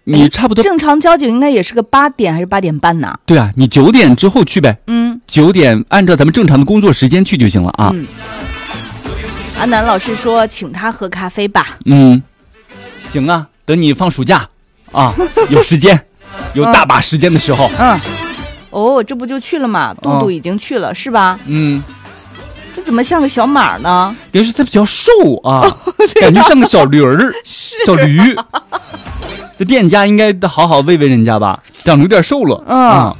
你差不多正常交警应该也是个8点还是8点半呢？ 对啊，你9点之后去呗。9点按照咱们正常的工作时间去就行了啊。 阿南老师说请他喝咖啡吧。 行啊，等你放暑假啊，有时间，有大把时间的时候。 这不就去了吗？杜杜已经去了，是吧？这怎么像个小马呢？ 也是他比较瘦啊，感觉像个小驴儿，小驴。这店家应该好好喂喂人家吧，长得有点瘦了。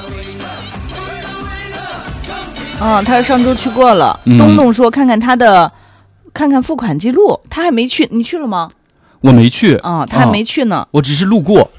他是上周去过了。东东说看看付款记录，他还没去，你去了吗？ 我没去。 他还没去呢。 我只是路过。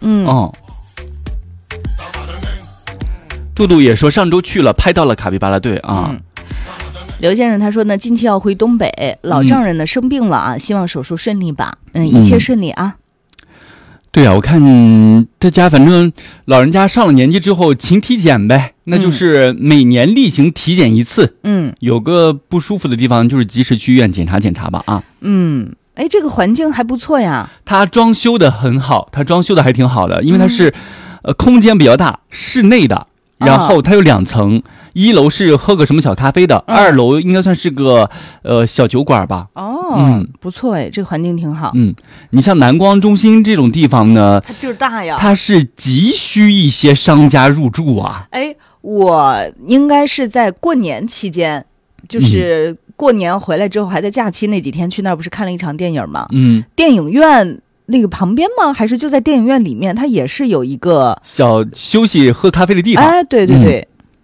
杜杜也说上周去了，拍到了卡皮巴拉队啊。 刘先生他说呢，近期要回东北，老丈人呢生病了啊，希望手术顺利吧。一切顺利啊。 对啊，我看这家反正老人家上了年纪之后勤体检呗，那就是每年例行体检一次。有个不舒服的地方就是及时去医院检查检查吧啊。 这个环境还不错呀。 它装修的很好，它装修的还挺好的，因为它是空间比较大，室内的，然后它有2层。1楼是喝个什么小咖啡的，2楼应该算是个小酒馆吧。 不错哎，这个环境挺好。 你像南光中心这种地方呢， 它地儿大呀， 它是急需一些商家入驻啊。 我应该是在过年期间，就是过年回来之后，还在假期那几天去那儿，不是看了一场电影吗？电影院那个旁边吗？还是就在电影院里面，它也是有一个小休息喝咖啡的地方。 对对对。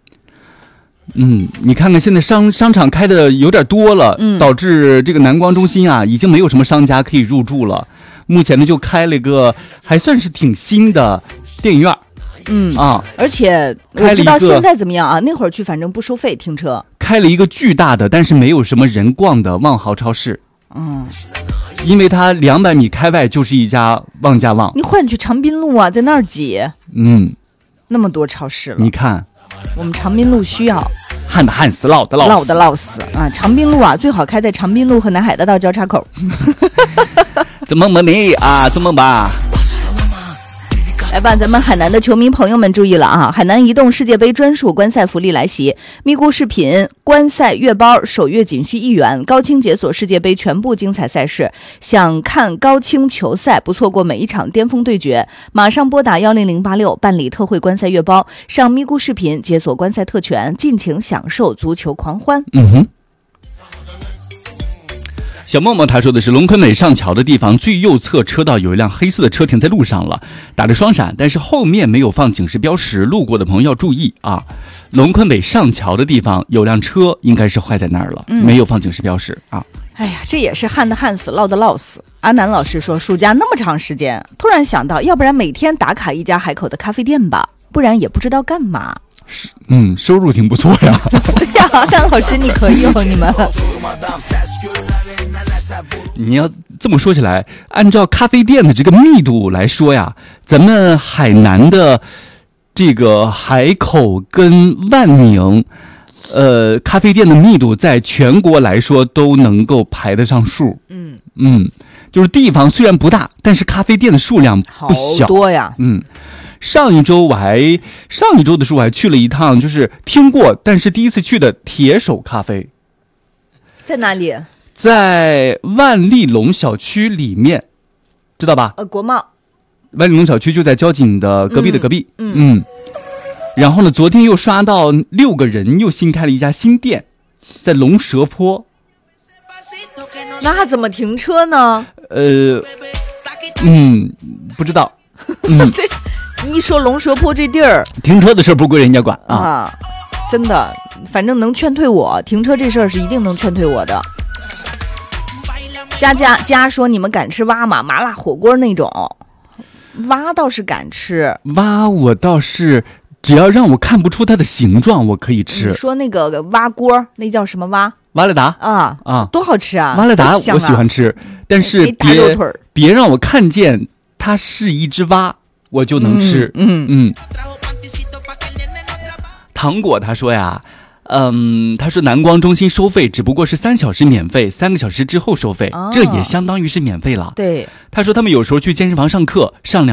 你看看现在商场开的有点多了，导致这个南光中心啊已经没有什么商家可以入驻了。目前呢就开了一个还算是挺新的电影院。 而且我知道现在怎么样啊？那会儿去反正不收费停车。 开了一个巨大的但是没有什么人逛的旺豪超市。因为它200米开外就是一家旺家旺。 你换去长滨路啊，在那儿挤。那么多超市了。 你看我们长滨路需要旱的旱死，涝的涝死啊！长滨路啊，最好开在长滨路和南海大道交叉口。 怎么你啊？怎么吧？ 来吧，咱们海南的球迷朋友们注意了啊！海南移动世界杯专属观赛福利来袭，咪咕视频观赛月包首月仅需1元，高清解锁世界杯全部精彩赛事。想看高清球赛，不错过每一场巅峰对决，马上拨打10086办理特惠观赛月包，上咪咕视频解锁观赛特权，尽情享受足球狂欢。 小默默他说的是龙坤尾上桥的地方最右侧车道有一辆黑色的车停在路上了，打着双闪，但是后面没有放警示标识，路过的朋友要注意啊。龙坤尾上桥的地方有辆车应该是坏在那儿了，没有放警示标识啊。 这也是旱的旱死，涝的涝死。阿南老师说暑假那么长时间，突然想到要不然每天打卡一家海口的咖啡店吧，不然也不知道干嘛。 收入挺不错呀。 对呀，阿南老师你可以你们。 你要这么说起来，按照咖啡店的这个密度来说呀，咱们海南的这个海口跟万宁咖啡店的密度在全国来说都能够排得上数。就是地方虽然不大，但是咖啡店的数量不小， 好多呀。 上一周的时候我还去了一趟，就是听过但是第一次去的铁手咖啡。 在哪里？ 在万利龙小区里面，知道吧？ 国贸。 万利龙小区就在交警的隔壁的隔壁。然后呢，昨天又刷到6个人又新开了一家新店，在龙蛇坡。 那怎么停车呢？ 不知道。 对，你一说龙蛇坡这地儿， 停车的事不归人家管啊。 真的，反正能劝退我，停车这事儿是一定能劝退我的。佳说你们敢吃蛙吗？麻辣火锅那种，蛙倒是敢吃。 蛙我倒是，只要让我看不出它的形状，我可以吃。 你说那个蛙锅，那叫什么蛙？ 蛙来达啊，多好吃啊！ 蛙来达我喜欢吃，但是别让我看见它是一只蛙，我就能吃。糖果他说呀，他说南光中心收费只不过是3小时免费，3个小时之后收费，这也相当于是免费了。 对， 他说他们有时候去健身房上课，上